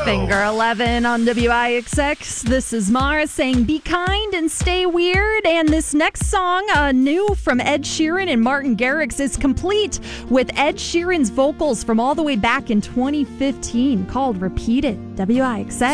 Finger 11 on WIXX. This is Mara saying be kind and stay weird. And this next song, new from Ed Sheeran and Martin Garrix, is complete with Ed Sheeran's vocals from all the way back in 2015 called Repeat It. WIXX.